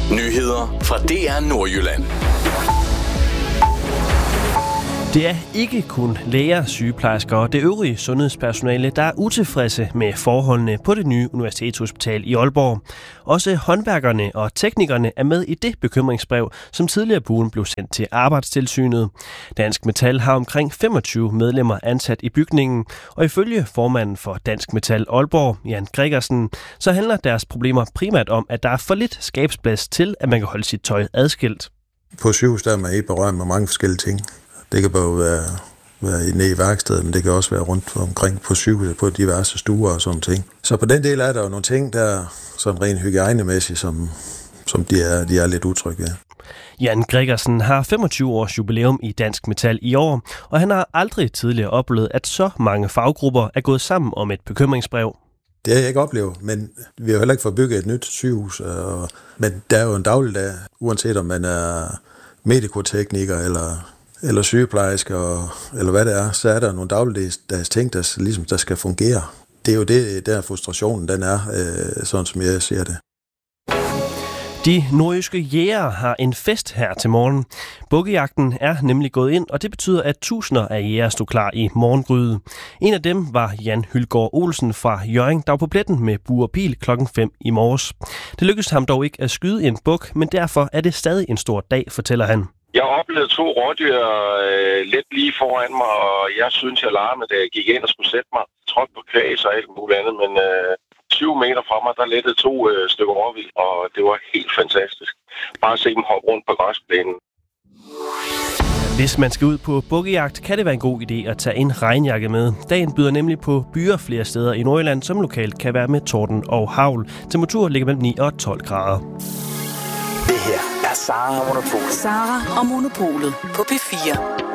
Nyheder fra DR Nordjylland. Det er ikke kun læger, sygeplejersker og det øvrige sundhedspersonale, der er utilfredse med forholdene på det nye universitetshospital i Aalborg. Også håndværkerne og teknikerne er med i det bekymringsbrev, som tidligere på ugen blev sendt til Arbejdstilsynet. Dansk Metal har omkring 25 medlemmer ansat i bygningen, og ifølge formanden for Dansk Metal Aalborg, Jan Gregersen, så handler deres problemer primært om, at der er for lidt skabsplads til, at man kan holde sit tøj adskilt. På sygehus der er man i berøring med mange forskellige ting. Det kan både være nede i værkstedet, men det kan også være rundt omkring på sygehuset, på diverse stuer og sådan ting. Så på den del er der jo nogle ting, der sådan rent hygiejnemæssigt, som de er lidt utrygge ved. Jan Gregersen har 25 års jubilæum i Dansk Metal i år, og han har aldrig tidligere oplevet, at så mange faggrupper er gået sammen om et bekymringsbrev. Det har jeg ikke oplevet, men vi har heller ikke fået bygget et nyt sygehus. Men der er jo en dagligdag, uanset om man er medikotekniker eller sygeplejersker, eller hvad det er, så er der nogle dagligdags ting, der skal fungere. Det er jo det, der frustrationen den er, sådan som jeg ser det. De nordjyske jægere har en fest her til morgen. Bukkejagten er nemlig gået ind, og det betyder, at tusinder af jægere stod klar i morgengryde. En af dem var Jan Hylgaard Olsen fra Hjørring, der var på pletten med bue og pil 5:00 i morges. Det lykkedes ham dog ikke at skyde en buk, men derfor er det stadig en stor dag, fortæller han. Jeg oplevede 2 rådyr lidt lige foran mig, og jeg synes, jeg larmede, da jeg gik ind og skulle sætte mig. Trådte på kvæs og alt muligt andet, men 20 meter fra mig, der lettede 2 stykker råvild, og det var helt fantastisk. Bare at se dem hoppe rundt på græsplænen. Hvis man skal ud på bukkejagt, kan det være en god idé at tage en regnjakke med. Dagen byder nemlig på byer flere steder i Nordjylland, som lokalt kan være med torden og hagl. Temperaturen ligger mellem 9 og 12 grader. Det her er Sara og Monopolet. Sara og Monopolet på P4.